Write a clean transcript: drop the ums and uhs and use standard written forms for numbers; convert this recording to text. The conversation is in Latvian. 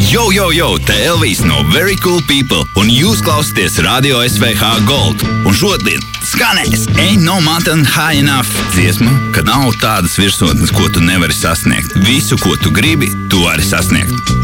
Yo, te Elvis no Very Cool People, un jūs klausāties Radio SVH Gold. Un šodien skanēs Ain't No Mountain High Enough dziesma, ka nav tādas virsotnes, ko tu nevari sasniegt. Visu, ko tu gribi, tu vari sasniegt.